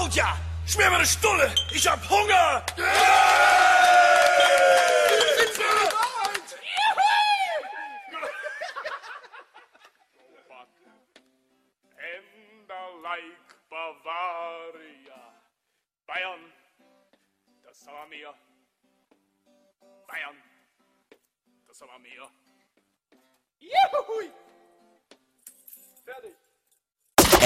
Claudia, schmier mir eine Stulle. Ich hab Hunger. Like Bavaria. Bayern, das haben wir. Bayern, das haben wir. Juhu! Fertig.